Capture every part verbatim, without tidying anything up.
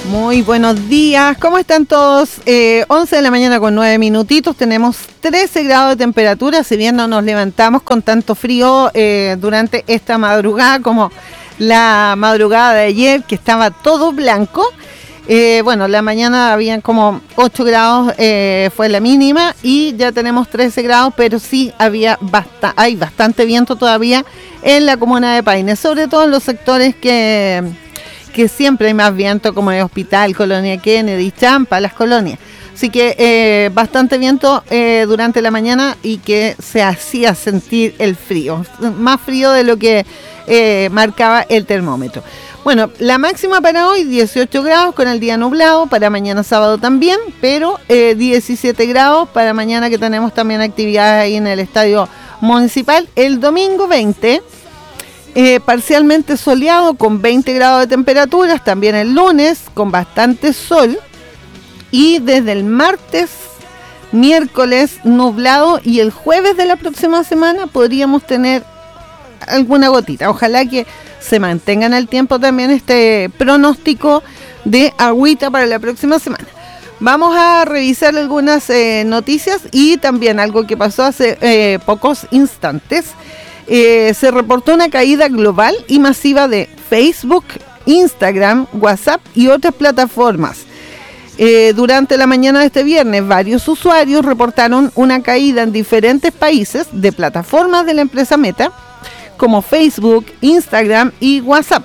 Muy buenos días, ¿cómo están todos? Eh, once de la mañana con nueve minutitos, tenemos trece grados de temperatura, si bien no nos levantamos con tanto frío eh, durante esta madrugada como la madrugada de ayer, que estaba todo blanco. Eh, bueno, la mañana habían como ocho grados, eh, fue la mínima, y ya tenemos trece grados, pero sí había basta- hay bastante viento todavía en la comuna de Paine, sobre todo en los sectores que... que siempre hay más viento, como el Hospital, Colonia Kennedy, Champa, las colonias. Así que eh, bastante viento eh, durante la mañana y que se hacía sentir el frío, más frío de lo que eh, marcaba el termómetro. Bueno, la máxima para hoy, dieciocho grados con el día nublado, para mañana sábado también, pero eh, diecisiete grados para mañana, que tenemos también actividades ahí en el Estadio Municipal. El domingo veinte, Eh, parcialmente soleado con veinte grados de temperaturas, también el lunes con bastante sol, y desde el martes, miércoles nublado, y el jueves de la próxima semana podríamos tener alguna gotita. Ojalá que se mantenga en el tiempo también este pronóstico de agüita para la próxima semana. Vamos a revisar algunas eh, noticias y también algo que pasó hace eh, pocos instantes. Eh, se reportó una caída global y masiva de Facebook, Instagram, WhatsApp y otras plataformas. Eh, durante la mañana de este viernes, varios usuarios reportaron una caída en diferentes países de plataformas de la empresa Meta, como Facebook, Instagram y WhatsApp.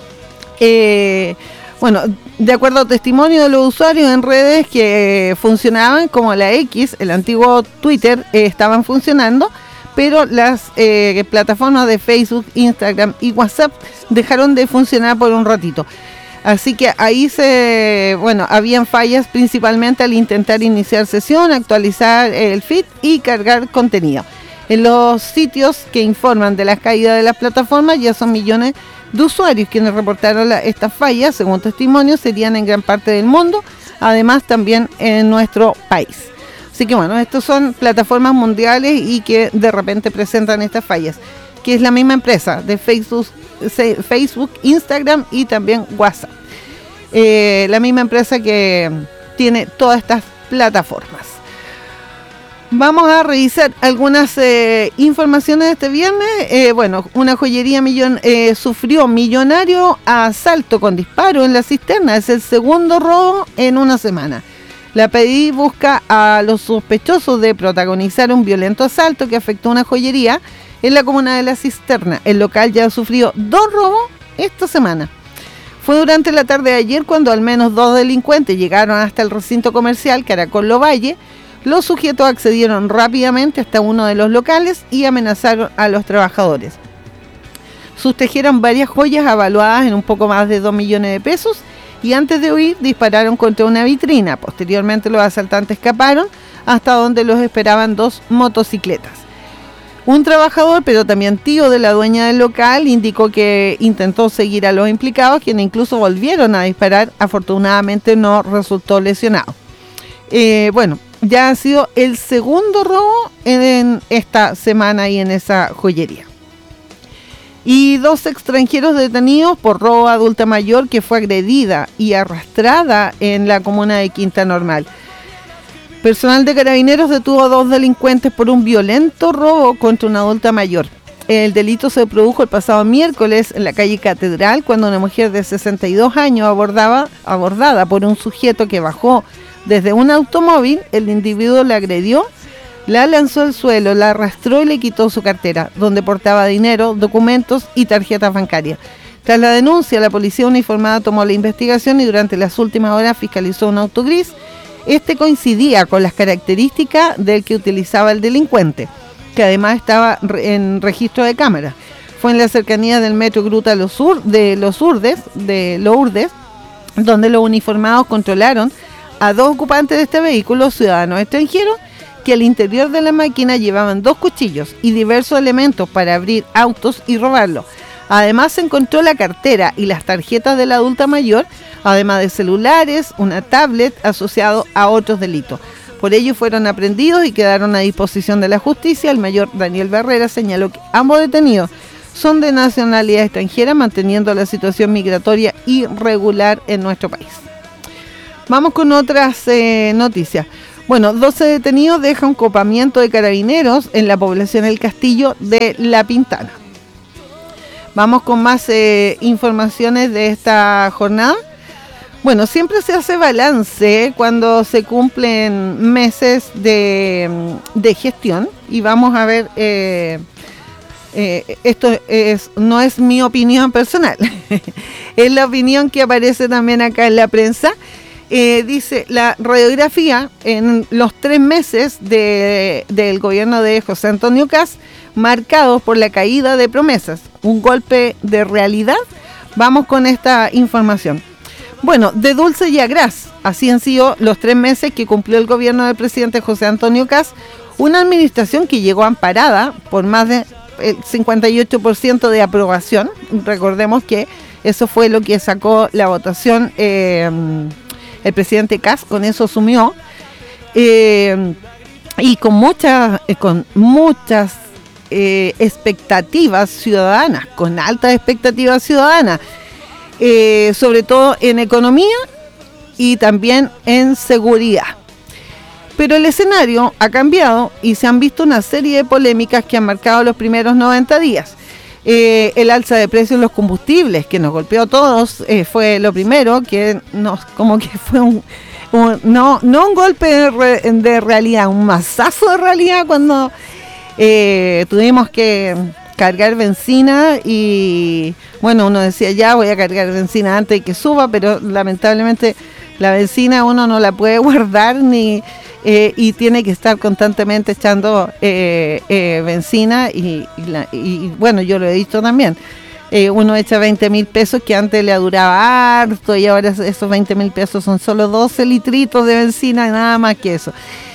Eh, bueno, de acuerdo a testimonio de los usuarios en redes que funcionaban como la X, el antiguo Twitter, eh, estaban funcionando, pero las eh, plataformas de Facebook, Instagram y WhatsApp dejaron de funcionar por un ratito. Así que ahí se, bueno, habían fallas principalmente al intentar iniciar sesión, actualizar el feed y cargar contenido. En los sitios que informan de las caídas de las plataformas ya son millones de usuarios quienes reportaron la, estas fallas. Según testimonios, serían en gran parte del mundo, además también en nuestro país. Así que bueno, estas son plataformas mundiales y que de repente presentan estas fallas, que es la misma empresa de Facebook, Facebook, Instagram y también WhatsApp. Eh, la misma empresa que tiene todas estas plataformas. Vamos a revisar algunas eh, informaciones de este viernes. Eh, bueno, una joyería millon, eh, sufrió millonario asalto con disparo en la cisterna. Es el segundo robo en una semana. La P D I busca a los sospechosos de protagonizar un violento asalto que afectó una joyería en la comuna de La Cisterna. El local ya ha sufrido dos robos esta semana. Fue durante la tarde de ayer cuando al menos dos delincuentes llegaron hasta el recinto comercial Caracol Lovalle. Los sujetos accedieron rápidamente hasta uno de los locales y amenazaron a los trabajadores. Sustrajeron varias joyas avaluadas en un poco más de dos millones de pesos, y antes de huir dispararon contra una vitrina. Posteriormente los asaltantes escaparon hasta donde los esperaban dos motocicletas. Un trabajador, pero también tío de la dueña del local, indicó que intentó seguir a los implicados, quienes incluso volvieron a disparar. Afortunadamente no resultó lesionado. Eh, bueno, ya ha sido el segundo robo en esta semana y en esa joyería. Y dos extranjeros detenidos por robo a adulta mayor que fue agredida y arrastrada en la comuna de Quinta Normal. Personal de Carabineros detuvo a dos delincuentes por un violento robo contra una adulta mayor. El delito se produjo el pasado miércoles en la calle Catedral, cuando una mujer de sesenta y dos años abordaba, abordada por un sujeto que bajó desde un automóvil. El individuo la agredió, la lanzó al suelo, la arrastró y le quitó su cartera, donde portaba dinero, documentos y tarjetas bancarias. Tras la denuncia, la policía uniformada tomó la investigación y durante las últimas horas fiscalizó un auto gris. Este coincidía con las características del que utilizaba el delincuente, que además estaba en registro de cámara. Fue en la cercanía del metro Gruta Los Ur, de Los Urdes, de Lourdes, donde los uniformados controlaron a dos ocupantes de este vehículo, ciudadanos extranjeros, que al interior de la máquina llevaban dos cuchillos y diversos elementos para abrir autos y robarlos. Además se encontró la cartera y las tarjetas de la adulta mayor, además de celulares, una tablet asociado a otros delitos. Por ello fueron aprehendidos y quedaron a disposición de la justicia. El mayor Daniel Barrera señaló que ambos detenidos son de nacionalidad extranjera, manteniendo la situación migratoria irregular en nuestro país. Vamos con otras eh, noticias. Bueno, doce detenidos dejan un copamiento de carabineros en la población del Castillo de La Pintana. Vamos con más eh, informaciones de esta jornada. Bueno, siempre se hace balance cuando se cumplen meses de, de gestión y vamos a ver, eh, eh, esto es, no es mi opinión personal, es la opinión que aparece también acá en la prensa. Eh, dice la radiografía en los tres meses de, del gobierno de José Antonio Kast, marcados por la caída de promesas, un golpe de realidad. Vamos con esta información. Bueno, de dulce y a gras, así han sido los tres meses que cumplió el gobierno del presidente José Antonio Kast, una administración que llegó amparada por más del cincuenta y ocho por ciento de aprobación. Recordemos que eso fue lo que sacó la votación eh, el presidente Kast, con eso asumió, eh, y con muchas, eh, con muchas eh, expectativas ciudadanas, con altas expectativas ciudadanas. Eh, sobre todo en economía y también en seguridad. Pero el escenario ha cambiado y se han visto una serie de polémicas que han marcado los primeros noventa días. Eh, el alza de precios en los combustibles, que nos golpeó a todos, eh, fue lo primero, que nos, como que fue un, un no, no un golpe de, re, de realidad, un mazazo de realidad cuando eh, tuvimos que cargar benzina y bueno, uno decía ya voy a cargar benzina antes de que suba, pero lamentablemente la benzina uno no la puede guardar ni eh, y tiene que estar constantemente echando eh, eh, benzina y, y, la, y bueno, yo lo he dicho también, eh, uno echa veinte mil pesos que antes le duraba harto y ahora esos veinte mil pesos son solo doce litritos de benzina, nada más que eso.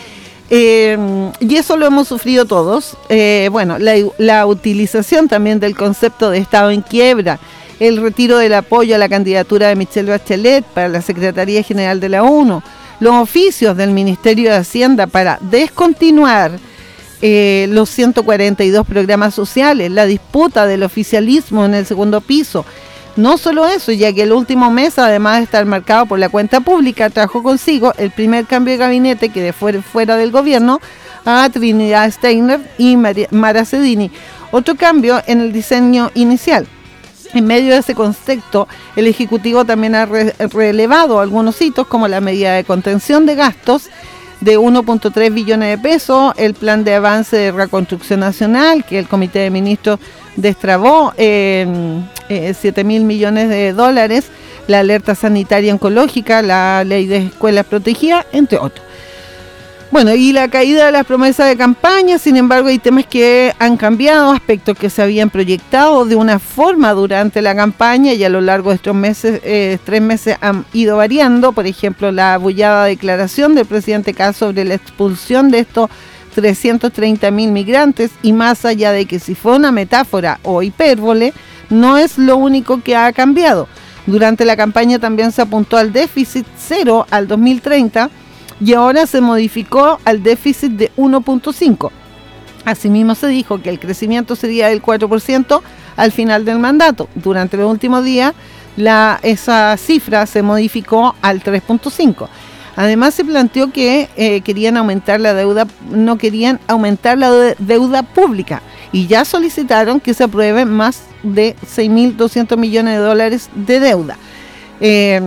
Eh, y eso lo hemos sufrido todos. Eh, bueno, la, la utilización también del concepto de Estado en quiebra, el retiro del apoyo a la candidatura de Michelle Bachelet para la Secretaría General de la ONU, los oficios del Ministerio de Hacienda para descontinuar eh, los ciento cuarenta y dos programas sociales, la disputa del oficialismo en el segundo piso. No solo eso, ya que el último mes, además de estar marcado por la cuenta pública, trajo consigo el primer cambio de gabinete que de fuera, fuera del gobierno a Trinidad Steiner y Mara Cedini. Otro cambio en el diseño inicial. En medio de ese contexto, el Ejecutivo también ha re relevado algunos hitos como la medida de contención de gastos de uno punto tres billones de pesos, el plan de avance de reconstrucción nacional que el Comité de Ministros destrabó en eh, siete mil millones de dólares, la alerta sanitaria oncológica, la ley de escuelas protegidas, entre otros. Bueno, y la caída de las promesas de campaña, sin embargo, hay temas que han cambiado, aspectos que se habían proyectado de una forma durante la campaña y a lo largo de estos meses, eh, tres meses han ido variando. Por ejemplo, la abullada declaración del presidente Kast sobre la expulsión de estos trescientos treinta mil migrantes, y más allá de que si fue una metáfora o hipérbole, no es lo único que ha cambiado. Durante la campaña también se apuntó al déficit cero al dos mil treinta, y ahora se modificó al déficit de uno punto cinco. Asimismo se dijo que el crecimiento sería del cuatro por ciento al final del mandato. Durante los últimos días la, esa cifra se modificó al tres punto cinco. Además se planteó que eh, querían aumentar la deuda, no querían aumentar la de, deuda pública y ya solicitaron que se apruebe más de seis mil doscientos millones de dólares de deuda. Eh,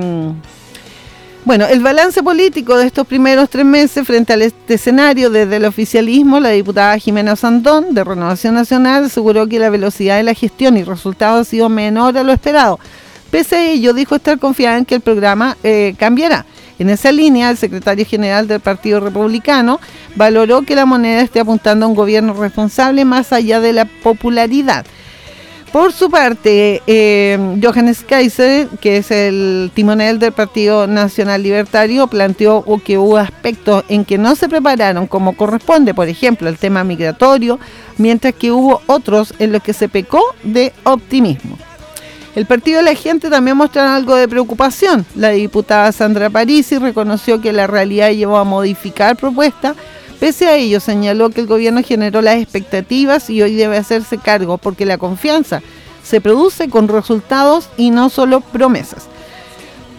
Bueno, el balance político de estos primeros tres meses frente a este escenario desde el oficialismo, la diputada Jimena Sandón, de Renovación Nacional, aseguró que la velocidad de la gestión y resultados ha sido menor a lo esperado. Pese a ello, dijo estar confiada en que el programa eh, cambiará. En esa línea, el secretario general del Partido Republicano valoró que la moneda esté apuntando a un gobierno responsable más allá de la popularidad. Por su parte, eh, Johannes Kaiser, que es el timonel del Partido Nacional Libertario, planteó que hubo aspectos en que no se prepararon como corresponde, por ejemplo, el tema migratorio, mientras que hubo otros en los que se pecó de optimismo. El Partido de la Gente también mostró algo de preocupación. La diputada Sandra Parisi reconoció que la realidad llevó a modificar propuestas. Pese a ello, señaló que el gobierno generó las expectativas y hoy debe hacerse cargo porque la confianza se produce con resultados y no solo promesas.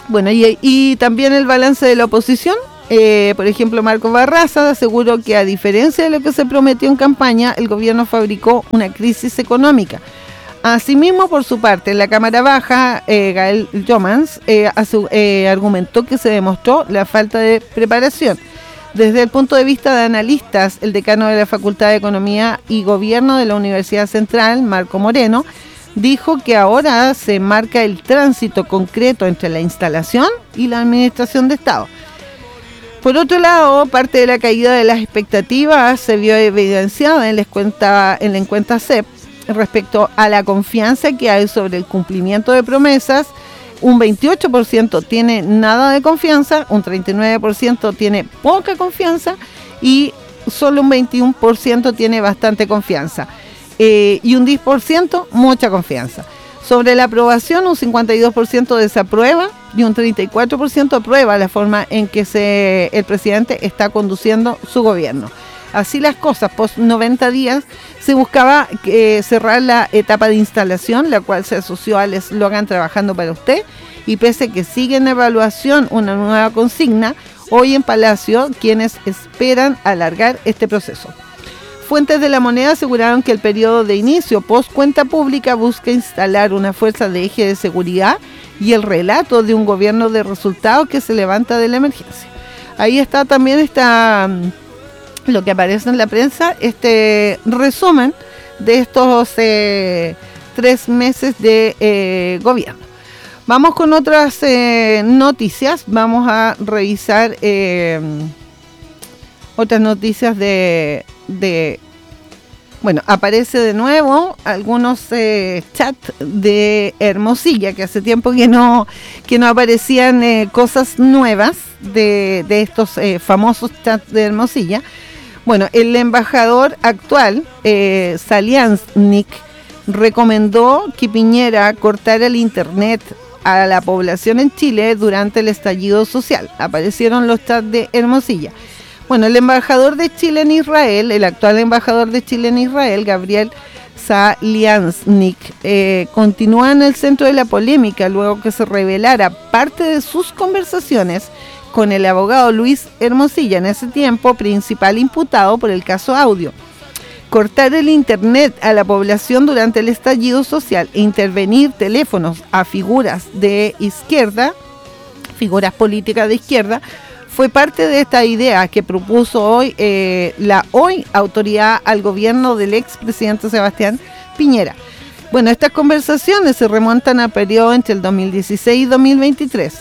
Bueno, y, y también el balance de la oposición. Eh, por ejemplo, Marco Barraza aseguró que, a diferencia de lo que se prometió en campaña, el gobierno fabricó una crisis económica. Asimismo, por su parte, en la Cámara Baja, eh, Gael Jomans eh, eh, argumentó que se demostró la falta de preparación. Desde el punto de vista de analistas, el decano de la Facultad de Economía y Gobierno de la Universidad Central, Marco Moreno, dijo que ahora se marca el tránsito concreto entre la instalación y la administración de Estado. Por otro lado, parte de la caída de las expectativas se vio evidenciada en la encuesta, en la encuesta C E P respecto a la confianza que hay sobre el cumplimiento de promesas. Un veintiocho por ciento tiene nada de confianza, un treinta y nueve por ciento tiene poca confianza y solo un veintiuno por ciento tiene bastante confianza. Eh, y un diez por ciento mucha confianza. Sobre la aprobación, un cincuenta y dos por ciento desaprueba y un treinta y cuatro por ciento aprueba la forma en que se, el presidente está conduciendo su gobierno. Así las cosas, post noventa días se buscaba eh, cerrar la etapa de instalación, la cual se asoció al eslogan "Trabajando para usted", y pese a que sigue en evaluación una nueva consigna, hoy en Palacio quienes esperan alargar este proceso. Fuentes de La Moneda aseguraron que el periodo de inicio post cuenta pública busca instalar una fuerza de eje de seguridad y el relato de un gobierno de resultados que se levanta de la emergencia. Ahí está también esta, lo que aparece en la prensa, este resumen de estos eh, tres meses de eh, gobierno. Vamos con otras eh, noticias, vamos a revisar eh, otras noticias de... de bueno, aparece de nuevo algunos eh, chats de Hermosilla, que hace tiempo que no que no aparecían eh, cosas nuevas de, de estos eh, famosos chats de Hermosilla. Bueno, el embajador actual, eh, Saliansnik, recomendó que Piñera cortara el internet a la población en Chile durante el estallido social. Aparecieron los chats de Hermosilla. Bueno, el embajador de Chile en Israel, el actual embajador de Chile en Israel, Gabriel Saliansnik, eh, continúa en el centro de la polémica luego que se revelara parte de sus conversaciones con el abogado Luis Hermosilla, en ese tiempo principal imputado por el caso Audio. Cortar el internet a la población durante el estallido social e intervenir teléfonos a figuras de izquierda, figuras políticas de izquierda, fue parte de esta idea que propuso hoy eh, la hoy autoridad al gobierno del expresidente Sebastián Piñera. Bueno, estas conversaciones se remontan al periodo entre el dos mil dieciséis y dos mil veintitrés.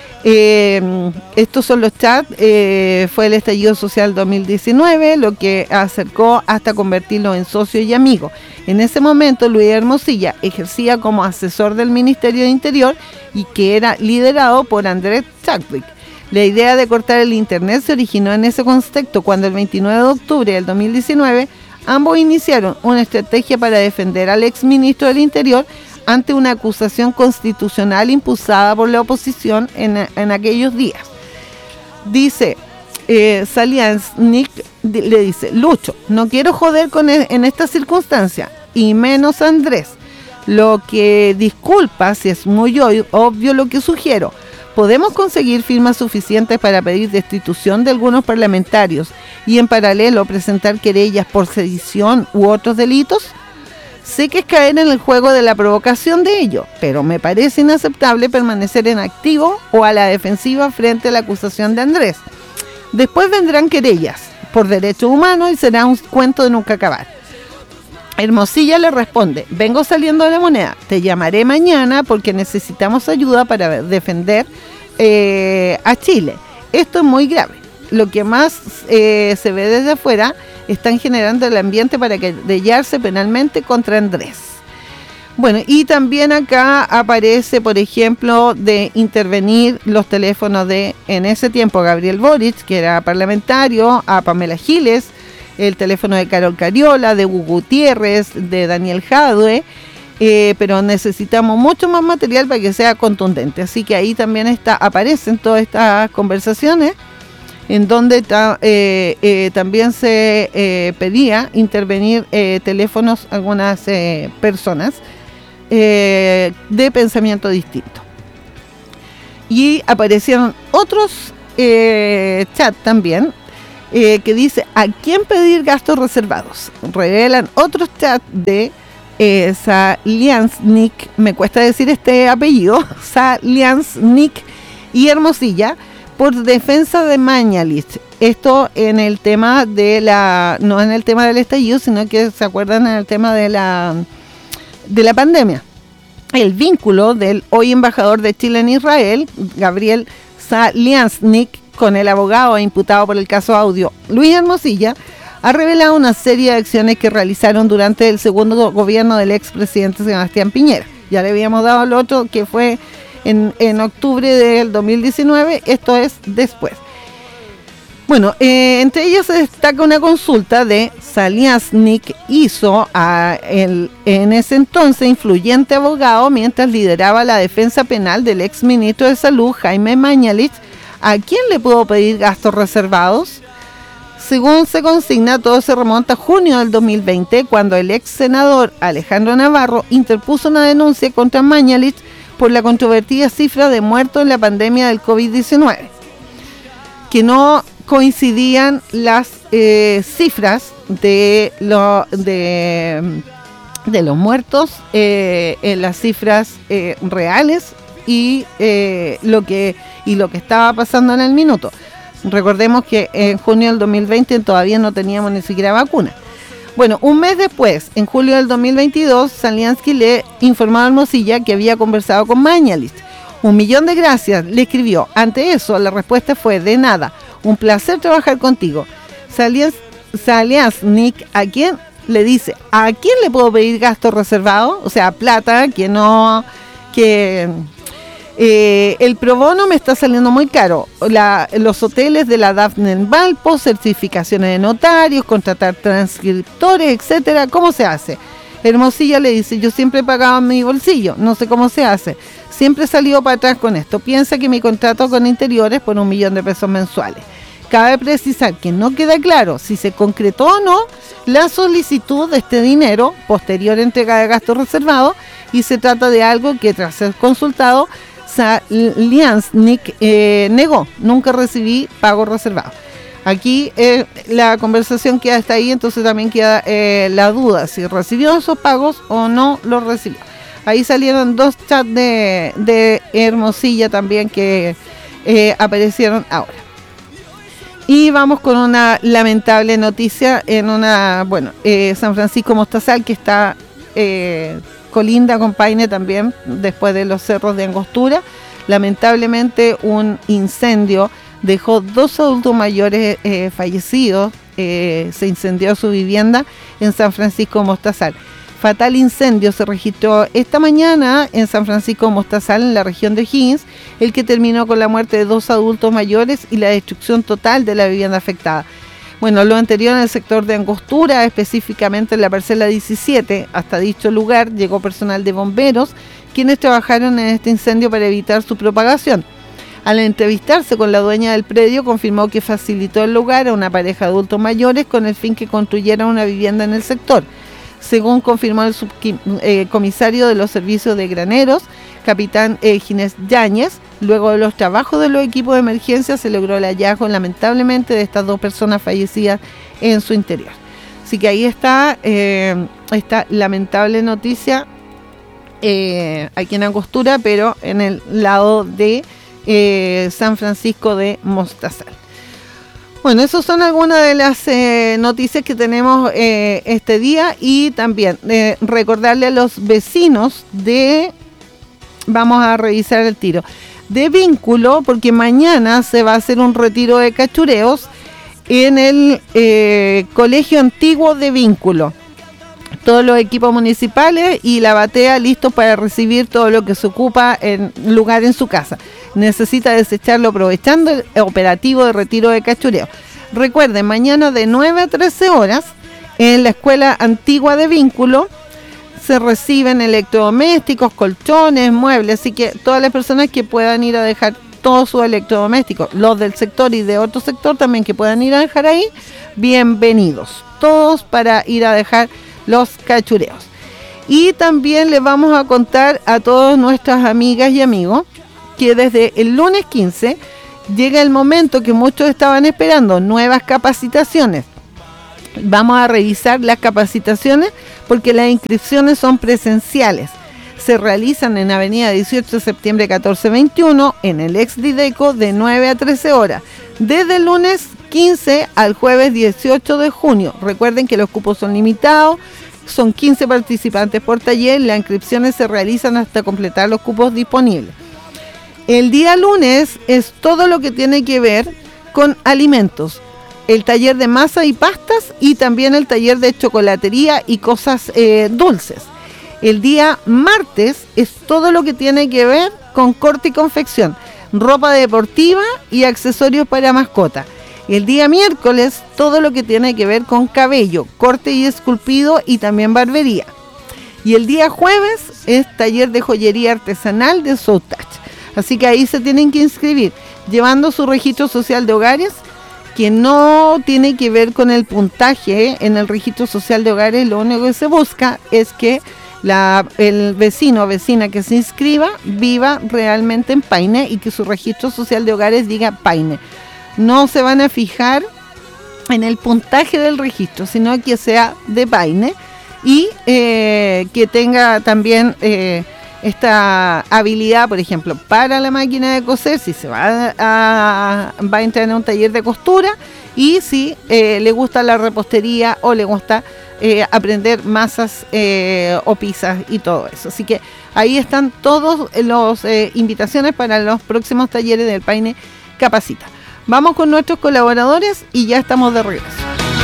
Eh, estos son los chats, eh, fue el estallido social dos mil diecinueve, lo que acercó hasta convertirlo en socio y amigo. En ese momento, Luis Hermosilla ejercía como asesor del Ministerio de Interior y que era liderado por Andrés Chadwick. La idea de cortar el internet se originó en ese contexto cuando el veintinueve de octubre del dos mil diecinueve ambos iniciaron una estrategia para defender al exministro del Interior ante una acusación constitucional impulsada por la oposición en, en aquellos días. Dice, eh, Saliansnik le dice, Lucho, no quiero joder con el, en esta circunstancia, y menos Andrés. Lo que disculpa si es muy obvio lo que sugiero. ¿Podemos conseguir firmas suficientes para pedir destitución de algunos parlamentarios y en paralelo presentar querellas por sedición u otros delitos? Sé que es caer en el juego de la provocación de ello, pero me parece inaceptable permanecer en activo o a la defensiva frente a la acusación de Andrés. Después vendrán querellas por derechos humanos y será un cuento de nunca acabar. Hermosilla le responde, vengo saliendo de La Moneda, te llamaré mañana porque necesitamos ayuda para defender eh, a Chile. Esto es muy grave. Lo que más eh, se ve desde afuera, están generando el ambiente para querellarse penalmente contra Andrés. Bueno, y también acá aparece, por ejemplo, de intervenir los teléfonos de, en ese tiempo, Gabriel Boric, que era parlamentario, a Pamela Giles, el teléfono de Carol Cariola, de Hugo Gutiérrez, de Daniel Jadue, eh, pero necesitamos mucho más material para que sea contundente. Así que ahí también está, aparecen todas estas conversaciones, en donde ta, eh, eh, también se eh, pedía intervenir eh, teléfonos a algunas eh, personas eh, de pensamiento distinto. y aparecieron otros eh, chats también eh, que dice ¿a quién pedir gastos reservados? Revelan otros chats de eh, Saliansnik, me cuesta decir este apellido, Saliansnik y Hermosilla, por defensa de Mañalich. Esto en el tema de la, no en el tema del estallido, sino que se acuerdan en el tema de la de la pandemia. El vínculo del hoy embajador de Chile en Israel, Gabriel Saliansnik, con el abogado imputado por el caso Audio, Luis Hermosilla, ha revelado una serie de acciones que realizaron durante el segundo gobierno del expresidente Sebastián Piñera. Ya le habíamos dado el otro que fue en, en octubre del dos mil diecinueve, esto es después. Bueno, eh, entre ellos se destaca una consulta de Saliansnik hizo a el en ese entonces influyente abogado mientras lideraba la defensa penal del ex ministro de Salud, Jaime Mañalich. ¿A quién le pudo pedir gastos reservados? Según se consigna, todo se remonta a junio del dos mil veinte, cuando el ex senador Alejandro Navarro interpuso una denuncia contra Mañalich por la controvertida cifra de muertos en la pandemia del COVID diecinueve, que no coincidían las eh, cifras de, lo, de, de los muertos eh, en las cifras eh, reales y, eh, lo que, y lo que estaba pasando en el minuto. Recordemos que en junio del dos mil veinte todavía no teníamos ni siquiera vacuna. Bueno, un mes después, en julio del dos mil veintidós, Saliansnik le informó a Hermosilla que había conversado con Mañalich. Un millón de gracias, le escribió. Ante eso, la respuesta fue: de nada, un placer trabajar contigo. Saliansnik, ¿a quién le dice? ¿A quién le puedo pedir gastos reservados? O sea, plata, que no, que eh, el pro bono me está saliendo muy caro. La, los hoteles de la Dafne en Valpo, certificaciones de notarios, contratar transcriptores, etcétera. ¿Cómo se hace? Hermosilla le dice: yo siempre he pagado en mi bolsillo, no sé cómo se hace. Siempre he salido para atrás con esto. Piensa que mi contrato con Interiores por un millón de pesos mensuales. Cabe precisar que no queda claro si se concretó o no la solicitud de este dinero, posterior entrega de gastos reservados, y se trata de algo que tras ser consultado, Saliansnik eh, negó: nunca recibí pago reservado. Aquí eh, la conversación queda hasta ahí, entonces también queda eh, la duda si recibió esos pagos o no los recibió. Ahí salieron dos chats de, de Hermosilla también que eh, aparecieron ahora. Y vamos con una lamentable noticia en una, bueno, eh, San Francisco Mostazal, que está eh, colinda con Paine también, después de los cerros de Angostura. Lamentablemente un incendio dejó dos adultos mayores eh, fallecidos, eh, se incendió su vivienda en San Francisco Mostazal. Fatal incendio se registró esta mañana en San Francisco Mostazal, en la región de O'Higgins, el que terminó con la muerte de dos adultos mayores y la destrucción total de la vivienda afectada. Bueno, lo anterior en el sector de Angostura, específicamente en la parcela diecisiete, hasta dicho lugar llegó personal de bomberos, quienes trabajaron en este incendio para evitar su propagación. Al entrevistarse con la dueña del predio, confirmó que facilitó el lugar a una pareja de adultos mayores con el fin que construyeran una vivienda en el sector. Según confirmó el subcomisario eh, de los servicios de graneros, capitán eh, Ginés Yáñez, luego de los trabajos de los equipos de emergencia se logró el hallazgo lamentablemente de estas dos personas fallecidas en su interior. Así que ahí está eh, esta lamentable noticia eh, aquí en Angostura, pero en el lado de eh, San Francisco de Mostazal. Bueno, esas son algunas de las eh, noticias que tenemos eh, este día, y también eh, recordarle a los vecinos de, vamos a revisar el tiro, de Vínculo, porque mañana se va a hacer un retiro de cachureos en el eh, Colegio Antiguo de Vínculo. Todos los equipos municipales y la batea listos para recibir todo lo que se ocupa en lugar en su casa. Necesita desecharlo aprovechando el operativo de retiro de cachureo. Recuerden, mañana de nueve a trece horas en la Escuela Antigua de Vínculo se reciben electrodomésticos, colchones, muebles, así que todas las personas que puedan ir a dejar todos sus electrodomésticos, los del sector y de otro sector también que puedan ir a dejar ahí, bienvenidos. Todos para ir a dejar los cachureos. Y también les vamos a contar a todas nuestras amigas y amigos que desde el lunes quince llega el momento que muchos estaban esperando, nuevas capacitaciones. Vamos a revisar las capacitaciones porque las inscripciones son presenciales. Se realizan en Avenida dieciocho de septiembre catorce veintiuno, en el ex Dideco, de nueve a trece horas, desde el lunes quince al jueves dieciocho de junio. Recuerden que los cupos son limitados, son quince participantes por taller, las inscripciones se realizan hasta completar los cupos disponibles. El día lunes es todo lo que tiene que ver con alimentos, el taller de masa y pastas y también el taller de chocolatería y cosas eh, dulces. El día martes es todo lo que tiene que ver con corte y confección, ropa deportiva y accesorios para mascota. El día miércoles todo lo que tiene que ver con cabello, corte y esculpido y también barbería. Y el día jueves es taller de joyería artesanal de Soul Touch. Así que ahí se tienen que inscribir, llevando su registro social de hogares, que no tiene que ver con el puntaje. En el registro social de hogares lo único que se busca es que La, el vecino o vecina que se inscriba viva realmente en Paine y que su registro social de hogares diga Paine. No se van a fijar en el puntaje del registro, sino que sea de Paine y eh, que tenga también eh, esta habilidad, por ejemplo, para la máquina de coser, si se va a, va a entrar en un taller de costura, y si eh, le gusta la repostería o le gusta Eh, aprender masas eh, o pizzas y todo eso. Así que ahí están todas las eh, invitaciones para los próximos talleres del Paine Capacita. Vamos con nuestros colaboradores y ya estamos de regreso.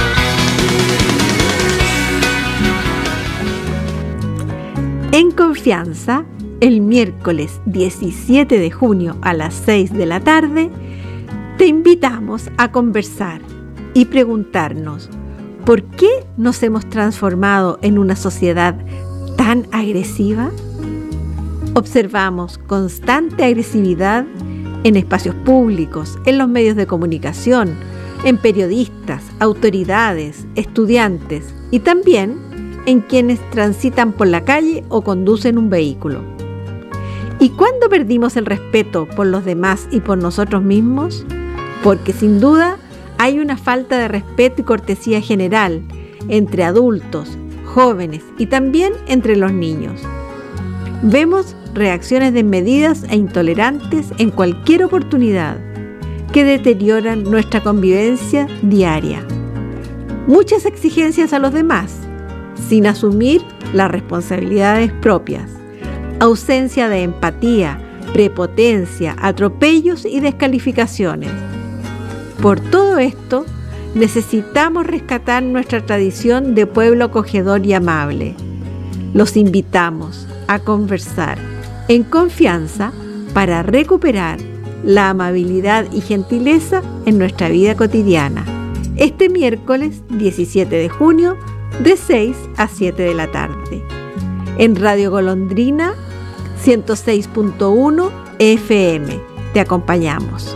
En Confianza, el miércoles diecisiete de junio a las seis de la tarde, te invitamos a conversar y preguntarnos: ¿por qué nos hemos transformado en una sociedad tan agresiva? Observamos constante agresividad en espacios públicos, en los medios de comunicación, en periodistas, autoridades, estudiantes y también en quienes transitan por la calle o conducen un vehículo. ¿Y cuándo perdimos el respeto por los demás y por nosotros mismos? Porque sin duda hay una falta de respeto y cortesía general entre adultos, jóvenes y también entre los niños. Vemos reacciones desmedidas e intolerantes en cualquier oportunidad que deterioran nuestra convivencia diaria. Muchas exigencias a los demás, sin asumir las responsabilidades propias. Ausencia de empatía, prepotencia, atropellos y descalificaciones. Por todo esto, necesitamos rescatar nuestra tradición de pueblo acogedor y amable. Los invitamos a conversar en confianza para recuperar la amabilidad y gentileza en nuestra vida cotidiana. Este miércoles diecisiete de junio, de seis a siete de la tarde. En Radio Golondrina ciento seis punto uno F M. Te acompañamos.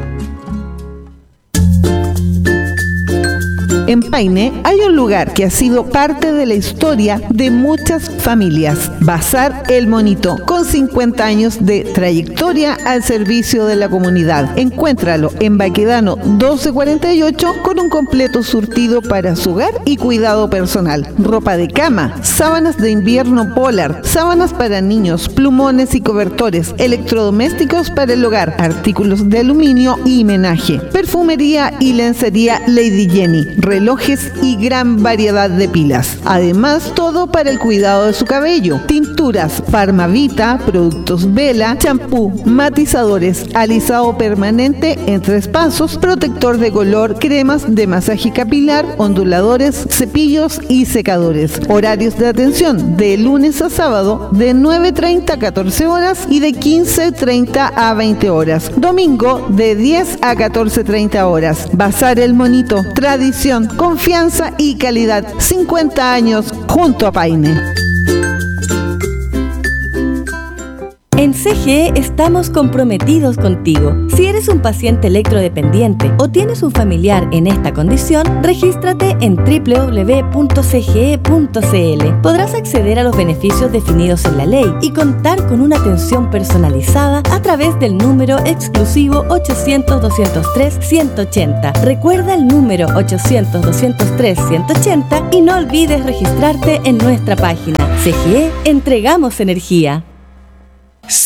En Paine hay un lugar que ha sido parte de la historia de muchas familias. Bazar El Monito, con cincuenta años de trayectoria al servicio de la comunidad. Encuéntralo en Baquedano doce cuarenta y ocho con un completo surtido para su hogar y cuidado personal. Ropa de cama, sábanas de invierno Polar, sábanas para niños, plumones y cobertores, electrodomésticos para el hogar, artículos de aluminio y menaje, perfumería y lencería Lady Jenny, relojes y gran variedad de pilas. Además, todo para el cuidado de su cabello. Tinturas Farmavita, productos Vela, champú, matizadores, alisado permanente en tres pasos, protector de color, cremas de masaje capilar, onduladores, cepillos y secadores. Horarios de atención de lunes a sábado de nueve treinta a catorce horas y de quince treinta a veinte horas. Domingo de diez a catorce treinta horas. Bazar El Monito, tradición, confianza y calidad. cincuenta años junto a Paine. En C G E estamos comprometidos contigo. Si eres un paciente electrodependiente o tienes un familiar en esta condición, regístrate en doble u doble u doble u punto c g e punto c l. Podrás acceder a los beneficios definidos en la ley y contar con una atención personalizada a través del número exclusivo ochocientos, doscientos tres, ciento ochenta. Recuerda el número ochocientos, doscientos tres, ciento ochenta y no olvides registrarte en nuestra página. C G E, entregamos energía.